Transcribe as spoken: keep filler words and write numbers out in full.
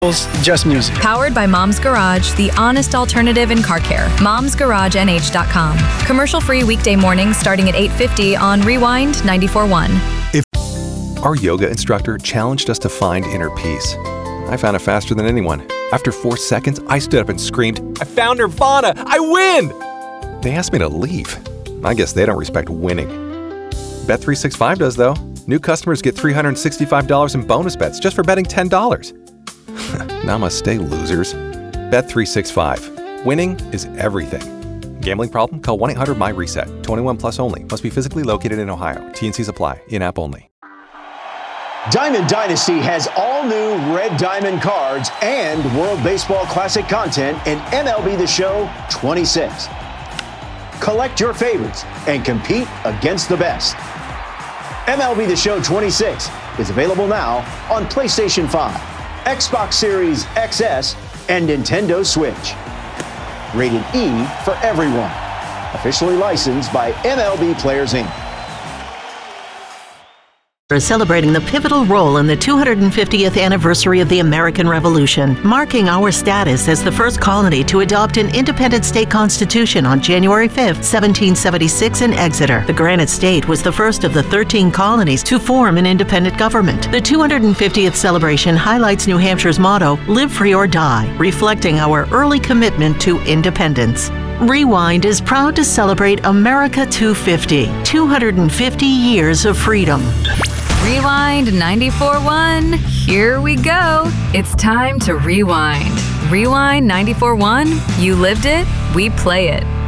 Just music. Powered by Mom's Garage, the honest alternative in car care. moms garage n h dot com. Commercial-free weekday mornings starting at eight fifty on Rewind ninety-four point one. If our yoga instructor challenged us to find inner peace, I found it faster than anyone. After four seconds, I stood up and screamed, "I found Nirvana! I win!" They asked me to leave. I guess they don't respect winning. Bet three sixty-five does, though. New customers get three hundred sixty-five dollars in bonus bets just for betting ten dollars. Namaste, losers. Bet three sixty-five. Winning is everything. Gambling problem? Call one eight hundred M Y reset. twenty-one plus only. Must be physically located in Ohio. T N Cs apply. In-app only. Diamond Dynasty has all new Red Diamond cards and World Baseball Classic content in M L B The Show twenty-six. Collect your favorites and compete against the best. M L B The Show twenty-six is available now on PlayStation five, Xbox Series X S, and Nintendo Switch. Rated E for everyone. Officially licensed by M L B Players Incorporated. Is celebrating the pivotal role in the two hundred fiftieth anniversary of the American Revolution, marking our status as the first colony to adopt an independent state constitution on January fifth, seventeen seventy-six in Exeter. The Granite State was the first of the thirteen colonies to form an independent government. The two hundred fiftieth celebration highlights New Hampshire's motto, "Live Free or Die," reflecting our early commitment to independence. Rewind is proud to celebrate America two fifty, two hundred fifty years of freedom. Rewind ninety-four point one. Here we go. It's time to rewind. Rewind ninety-four point one. You lived it, we play it.